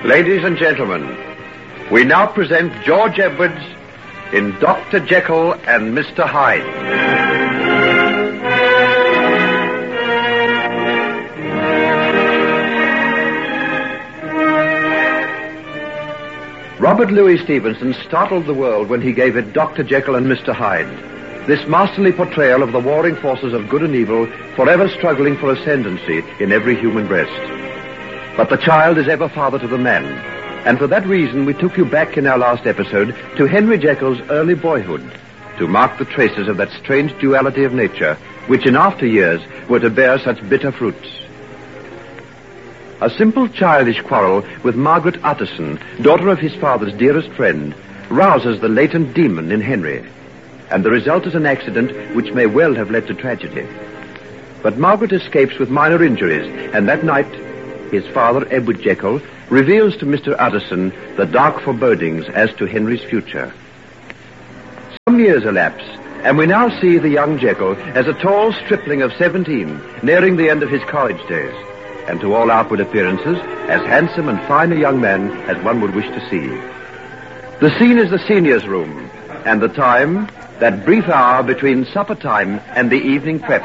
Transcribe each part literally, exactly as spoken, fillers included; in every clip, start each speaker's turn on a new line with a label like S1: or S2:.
S1: Ladies and gentlemen, we now present George Edwards in Doctor Jekyll and Mister Hyde. Robert Louis Stevenson startled the world when he gave it Doctor Jekyll and Mister Hyde, this masterly portrayal of the warring forces of good and evil forever struggling for ascendancy in every human breast. But the child is ever father to the man, and for that reason we took you back in our last episode to Henry Jekyll's early boyhood, to mark the traces of that strange duality of nature which in after years were to bear such bitter fruits. A simple childish quarrel with Margaret Utterson, daughter of his father's dearest friend, rouses the latent demon in Henry, and the result is an accident which may well have led to tragedy. But Margaret escapes with minor injuries, and that night his father, Edward Jekyll, reveals to Mister Utterson the dark forebodings as to Henry's future. Some years elapse, and we now see the young Jekyll as a tall stripling of seventeen, nearing the end of his college days, and to all outward appearances, as handsome and fine a young man as one would wish to see. The scene is the seniors' room, and the time, that brief hour between supper time and the evening prep.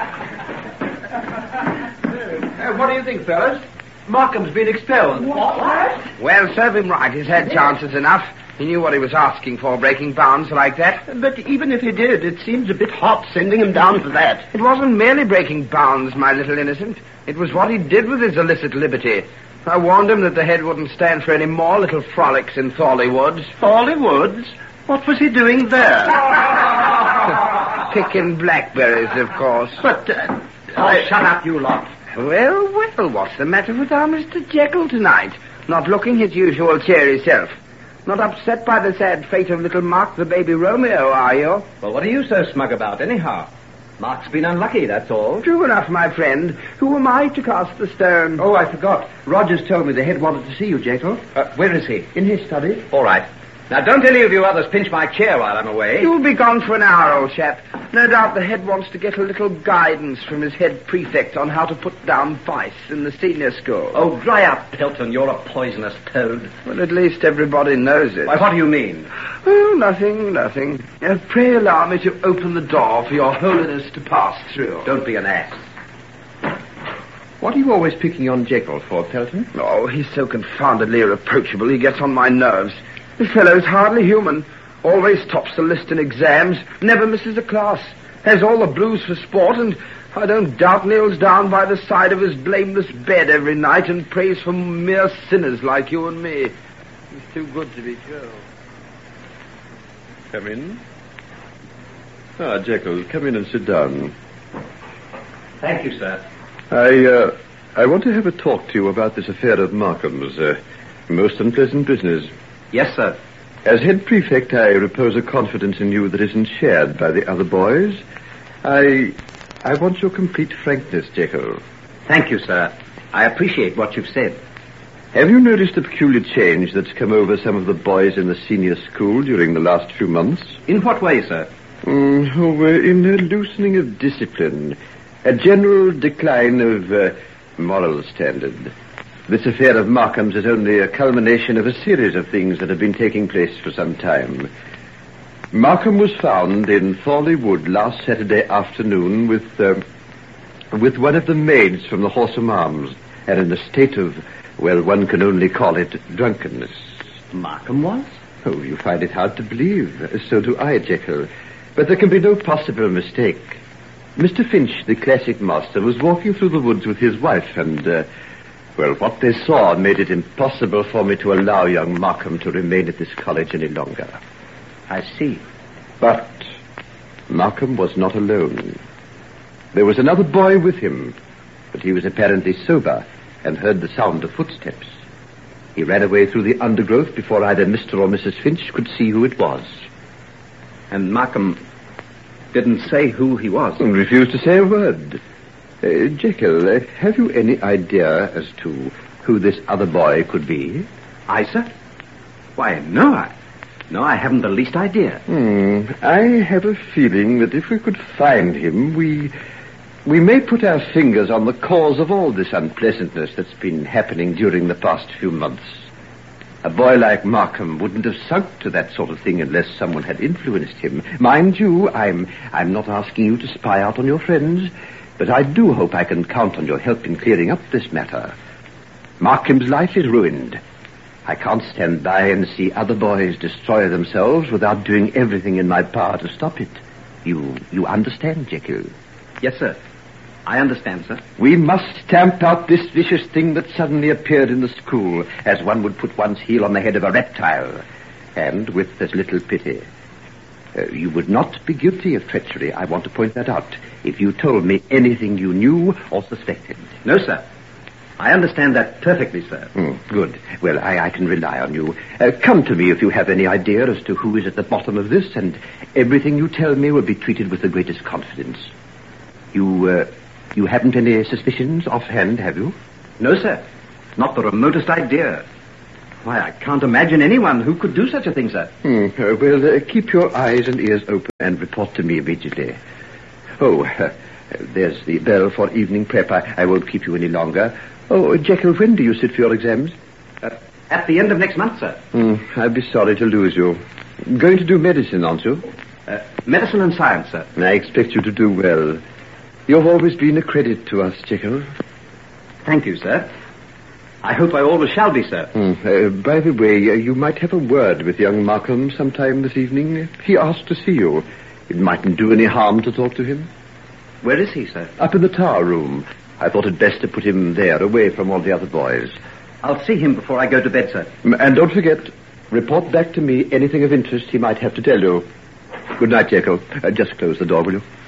S2: Uh, what do you think, fellas? Markham's been expelled.
S3: What?
S4: Well, serve him right. He's had chances enough. He knew what he was asking for, breaking bounds like that.
S3: But even if he did, it seems a bit hot sending him down for that.
S4: It wasn't merely breaking bounds, my little innocent. It was what he did with his illicit liberty. I warned him that the head wouldn't stand for any more little frolics in Thorley Woods.
S3: Thorley Woods? What was he doing there?
S4: Picking blackberries, of course.
S3: But, uh,
S2: Oh,
S3: I...
S2: shut up, you lot.
S4: Well, well, what's the matter with our Mister Jekyll tonight? Not looking his usual cheery self. Not upset by the sad fate of little Mark the baby Romeo, are you?
S2: Well, what are you so smug about, anyhow? Mark's been unlucky, that's all.
S4: True enough, my friend. Who am I to cast the stone?
S2: Oh, I forgot. Rogers told me the head wanted to see you, Jekyll. Uh, where is he?
S3: In his study.
S2: All right. Now, don't any of you others pinch my chair while I'm away.
S4: You'll be gone for an hour, old chap. No doubt the head wants to get a little guidance from his head prefect on how to put down vice in the senior school.
S2: Oh, dry up, Pelton. You're a poisonous toad.
S4: Well, at least everybody knows it.
S2: Why, what do you mean?
S4: Oh, nothing, nothing. Uh, pray allow me to open the door for your holiness to pass through.
S2: Don't be an ass.
S1: What are you always picking on Jekyll for, Pelton?
S4: Oh, he's so confoundedly irreproachable, he gets on my nerves. The fellow's hardly human. Always tops the list in exams. Never misses a class. Has all the blues for sport, and I don't doubt kneels down by the side of his blameless bed every night and prays for mere sinners like you and me. He's too good to be true.
S1: Come in. Ah, Jekyll, come in and sit down.
S2: Thank you, sir.
S1: I, uh, I want to have a talk to you about this affair of Markham's. Uh, most unpleasant business.
S2: Yes, sir.
S1: As head prefect, I repose a confidence in you that isn't shared by the other boys. I... I want your complete frankness, Jekyll.
S2: Thank you, sir. I appreciate what you've said.
S1: Have you noticed the peculiar change that's come over some of the boys in the senior school during the last few months?
S2: In what way, sir?
S1: Mm, oh, uh, in a loosening of discipline. A general decline of uh, moral standard. This affair of Markham's is only a culmination of a series of things that have been taking place for some time. Markham was found in Thorley Wood last Saturday afternoon with uh, with one of the maids from the Horsham Arms, and in a state of, well, one can only call it drunkenness.
S2: Markham was?
S1: Oh, you find it hard to believe. So do I, Jekyll. But there can be no possible mistake. Mister Finch, the classic master, was walking through the woods with his wife, and... Uh, Well, what they saw made it impossible for me to allow young Markham to remain at this college any longer.
S2: I see.
S1: But Markham was not alone. There was another boy with him, but he was apparently sober and heard the sound of footsteps. He ran away through the undergrowth before either Mister or Missus Finch could see who it was.
S2: And Markham didn't say who he was?
S1: And refused to say a word. Uh, Jekyll, uh, have you any idea as to who this other boy could be?
S2: I, sir? Why, no, I... No, I haven't the least idea.
S1: Hmm. I have a feeling that if we could find him, we... We may put our fingers on the cause of all this unpleasantness that's been happening during the past few months. A boy like Markham wouldn't have sunk to that sort of thing unless someone had influenced him. Mind you, I'm I'm not asking you to spy out on your friends, but I do hope I can count on your help in clearing up this matter. Markham's life is ruined. I can't stand by and see other boys destroy themselves without doing everything in my power to stop it. You you understand, Jekyll?
S2: Yes, sir. I understand, sir.
S1: We must stamp out this vicious thing that suddenly appeared in the school, as one would put one's heel on the head of a reptile. And with as little pity. Uh, you would not be guilty of treachery, I want to point that out, if you told me anything you knew or suspected.
S2: No, sir. I understand that perfectly, sir.
S1: Mm, good. Well, I, I can rely on you. Uh, come to me if you have any idea as to who is at the bottom of this, and everything you tell me will be treated with the greatest confidence. You, uh, you haven't any suspicions offhand, have you?
S2: No, sir. Not the remotest idea. Why, I can't imagine anyone who could do such a thing, sir.
S1: Hmm. Uh, well, uh, keep your eyes and ears open and report to me immediately. Oh, uh, there's the bell for evening prep. I, I won't keep you any longer. Oh, Jekyll, when do you sit for your exams?
S2: Uh, at the end of next month, sir.
S1: Hmm. I'd be sorry to lose you. Going to do medicine, aren't you?
S2: Uh, medicine and science, sir.
S1: I expect you to do well. You've always been a credit to us, Jekyll.
S2: Thank you, sir. I hope I always shall be, sir.
S1: Mm. Uh, by the way, uh, you might have a word with young Markham sometime this evening. He asked to see you. It mightn't do any harm to talk to him.
S2: Where is he, sir?
S1: Up in the tower room. I thought it best to put him there, away from all the other boys.
S2: I'll see him before I go to bed, sir.
S1: Mm, and don't forget, report back to me anything of interest he might have to tell you. Good night, Jekyll. Uh, just close the door, will you?